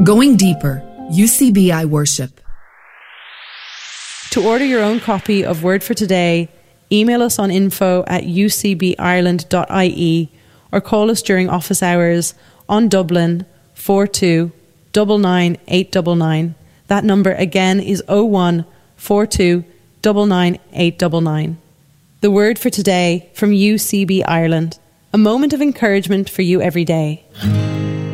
Going deeper, UCBI Worship. To order your own copy of Word for Today, email us on info@ucbireland.ie or call us during office hours on Dublin 42 99 899. That number again is 01 42 99 899. The Word for Today from UCB Ireland. A moment of encouragement for you every day.